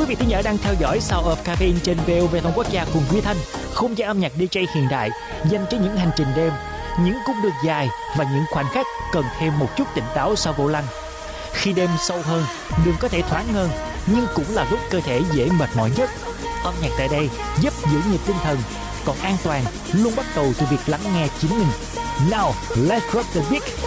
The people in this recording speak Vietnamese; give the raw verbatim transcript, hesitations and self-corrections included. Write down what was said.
Quý vị thính giả đang theo dõi Sound of Caffeine trên vê o vê Thông Quốc gia cùng Duy Thanh, không gian âm nhạc đi jay hiện đại dành cho những hành trình đêm, những cung đường dài và những khoảnh khắc cần thêm một chút tỉnh táo sau vô lăng. Khi đêm sâu hơn, đường có thể thoáng hơn, nhưng cũng là lúc cơ thể dễ mệt mỏi nhất. Âm nhạc tại đây giúp giữ nhịp tinh thần, còn an toàn luôn bắt đầu từ việc lắng nghe chính mình. Now, let's rock the beat.